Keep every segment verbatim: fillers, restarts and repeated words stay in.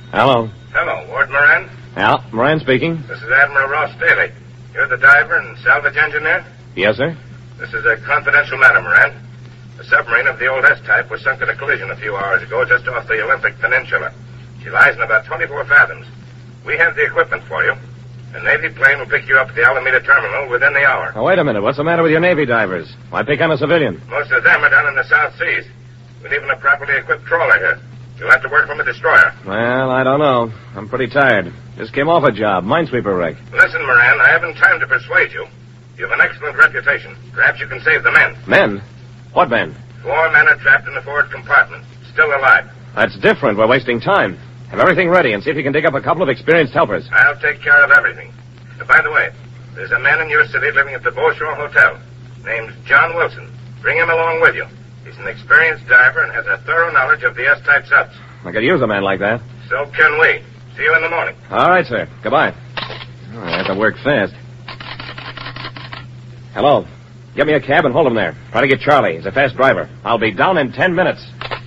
Hello. Hello, Ward Moran. Yeah, Moran speaking. This is Admiral Ross Daly. You're the diver and salvage engineer? Yes, sir. This is a confidential matter, Moran. A submarine of the old S-type was sunk in a collision a few hours ago just off the Olympic Peninsula. She lies in about twenty-four fathoms. We have the equipment for you. A Navy plane will pick you up at the Alameda terminal within the hour. Now, wait a minute. What's the matter with your Navy divers? Why pick on a civilian? Most of them are down in the South Seas. With even a properly equipped trawler here. You'll have to work from a destroyer. Well, I don't know. I'm pretty tired. Just came off a job. Minesweeper wreck. Listen, Moran, I haven't time to persuade you. You have an excellent reputation. Perhaps you can save the men. Men? What men? Four men are trapped in the forward compartment. Still alive. That's different. We're wasting time. Have everything ready and see if you can dig up a couple of experienced helpers. I'll take care of everything. Uh, by the way, there's a man in your city living at the Beaushore Hotel named John Wilson. Bring him along with you. He's an experienced diver and has a thorough knowledge of the S-type subs. I could use a man like that. So can we. See you in the morning. All right, sir. Goodbye. Oh, I have to work fast. Hello. Get me a cab and hold him there. Try to get Charlie. He's a fast driver. I'll be down in ten minutes.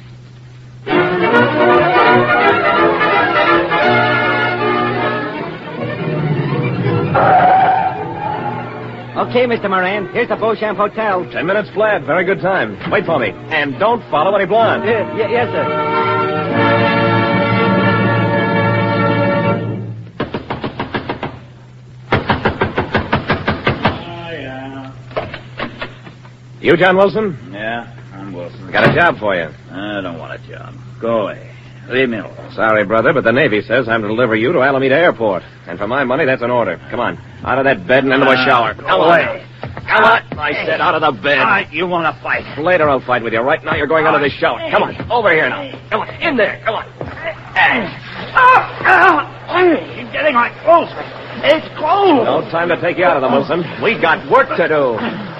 Okay, Mister Moran. Here's the Beauchamp Hotel. Ten minutes flat. Very good time. Wait for me. And don't follow any blonde. Uh, y- yes, sir. Oh, yeah. You, John Wilson? Yeah, I'm Wilson. I got a job for you. I don't want a job. Go away. Leave me alone. Sorry, brother, but the Navy says I'm to deliver you to Alameda Airport. And for my money, that's an order. Come on. Out of that bed and into a shower. Go Come away. on. Come on. I said out of the bed. All right, you want to fight? Later I'll fight with you. Right now you're going out of this shower. Come on. Over here now. Come on. In there. Come on. You're getting my clothes. It's cold. No time to take you out of them, Wilson. We got work to do.